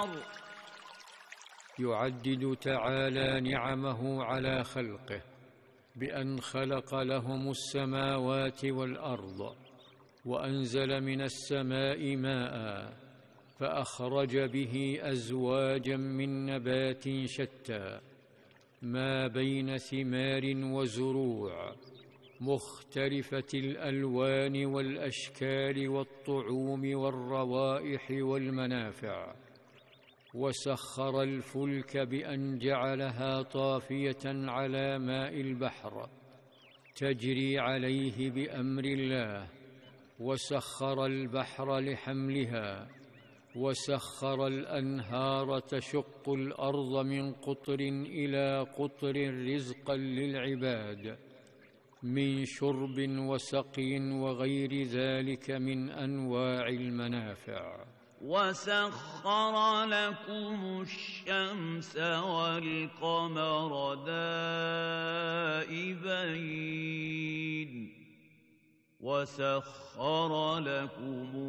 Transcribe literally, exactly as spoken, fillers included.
يعدد تعالى نعمه على خلقه بأن خلق لهم السماوات والأرض، وأنزل من السماء ماء فأخرج به أزواجا من نبات شتى ما بين ثمار وزروع مختلفة الألوان والأشكال والطعوم والروائح والمنافع، وسخر الفلك بأن جعلها طافية على ماء البحر تجري عليه بأمر الله، وسخر البحر لحملها، وسخر الأنهار تشق الأرض من قطر إلى قطر رزقا للعباد من شرب وسقي وغير ذلك من أنواع المنافع. وسخر لكم الشمس والقمر دائبين وسخر لكم